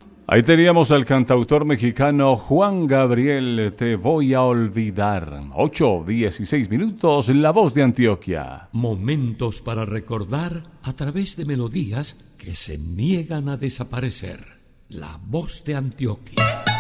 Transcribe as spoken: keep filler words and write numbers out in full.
Ahí teníamos al cantautor mexicano Juan Gabriel, Te voy a olvidar. ocho, dieciséis minutos, La Voz de Antioquia. Momentos para recordar a través de melodías que se niegan a desaparecer. La Voz de Antioquia.